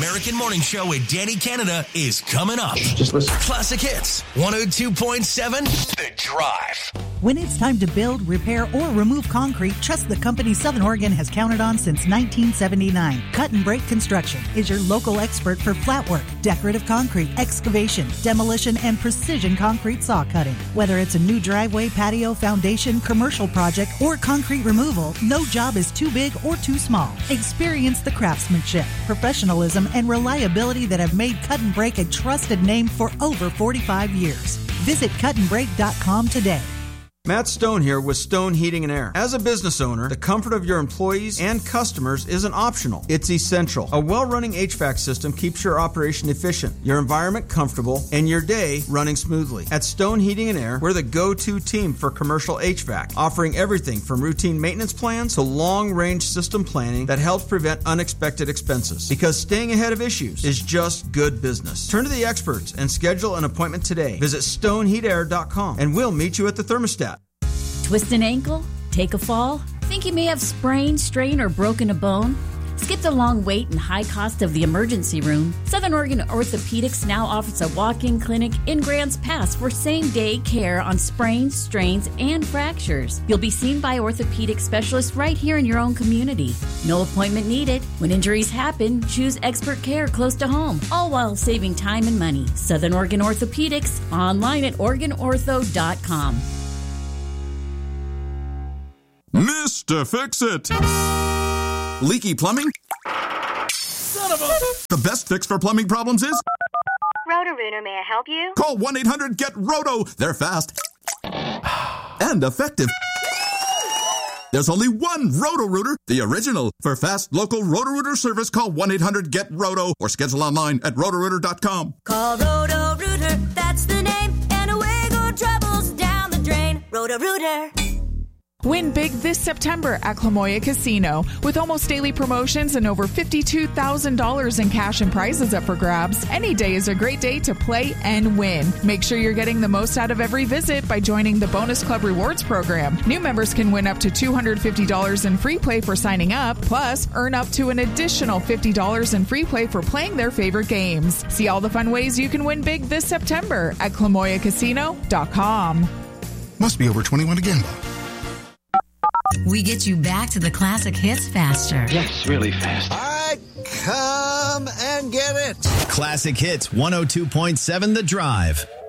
American Morning Show with Danny Canada is coming up. Just listen. Classic Hits 102.7 The Drive. When it's time to build, repair, or remove concrete, trust the company Southern Oregon has counted on since 1979. Cut and Break Construction is your local expert for flat work, decorative concrete, excavation, demolition, and precision concrete saw cutting. Whether it's a new driveway, patio, foundation, commercial project, or concrete removal, no job is too big or too small. Experience the craftsmanship, professionalism, and reliability that have made Cut and Break a trusted name for over 45 years. Visit cutandbreak.com today. Matt Stone here with Stone Heating and Air. As a business owner, the comfort of your employees and customers isn't optional. It's essential. A well-running HVAC system keeps your operation efficient, your environment comfortable, and your day running smoothly. At Stone Heating and Air, we're the go-to team for commercial HVAC, offering everything from routine maintenance plans to long-range system planning that helps prevent unexpected expenses. Because staying ahead of issues is just good business. Turn to the experts and schedule an appointment today. Visit stoneheatair.com and we'll meet you at the thermostat. Twist an ankle? Take a fall? Think you may have sprained, strained, or broken a bone? Skip the long wait and high cost of the emergency room. Southern Oregon Orthopedics now offers a walk-in clinic in Grants Pass for same-day care on sprains, strains, and fractures. You'll be seen by orthopedic specialists right here in your own community. No appointment needed. When injuries happen, choose expert care close to home, all while saving time and money. Southern Oregon Orthopedics, online at OregonOrtho.com. Mr. Fix-It! Leaky plumbing? Son of a... The best fix for plumbing problems is... Roto-Rooter, may I help you? Call 1-800-GET-ROTO. They're fast and effective. There's only one Roto-Rooter, the original. For fast, local Roto-Rooter service, call 1-800-GET-ROTO or schedule online at Roto-Rooter.com. Call Roto-Rooter, that's the name, and away go troubles down the drain. Roto-Rooter. Win big this September at Clamoya Casino. With almost daily promotions and over $52,000 in cash and prizes up for grabs, any day is a great day to play and win. Make sure you're getting the most out of every visit by joining the Bonus Club Rewards program. New members can win up to $250 in free play for signing up, plus earn up to an additional $50 in free play for playing their favorite games. See all the fun ways you can win big this September at ClamoyaCasino.com. Must be over 21 to gamble. We get you back to the classic hits faster. Yes, really fast. All right, come and get it. Classic Hits 102.7 The Drive.